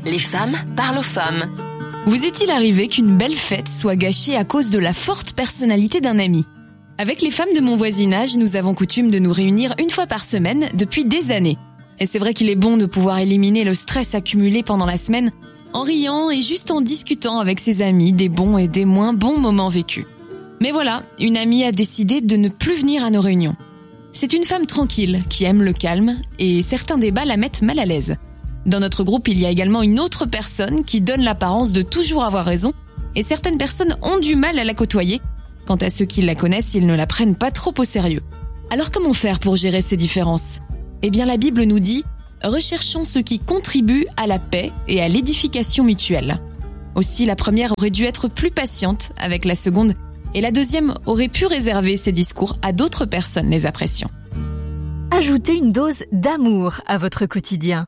Les femmes parlent aux femmes. Vous est-il arrivé qu'une belle fête soit gâchée à cause de la forte personnalité d'un ami ? Avec les femmes de mon voisinage, nous avons coutume de nous réunir une fois par semaine depuis des années. Et c'est vrai qu'il est bon de pouvoir éliminer le stress accumulé pendant la semaine en riant et juste en discutant avec ses amis des bons et des moins bons moments vécus. Mais voilà, une amie a décidé de ne plus venir à nos réunions. C'est une femme tranquille qui aime le calme et certains débats la mettent mal à l'aise. Dans notre groupe, il y a également une autre personne qui donne l'apparence de toujours avoir raison et certaines personnes ont du mal à la côtoyer. Quant à ceux qui la connaissent, ils ne la prennent pas trop au sérieux. Alors comment faire pour gérer ces différences ? Eh bien, la Bible nous dit « Recherchons ce qui contribue à la paix et à l'édification mutuelle ». Aussi, la première aurait dû être plus patiente avec la seconde et la deuxième aurait pu réserver ses discours à d'autres personnes les appréciant. Ajoutez une dose d'amour à votre quotidien.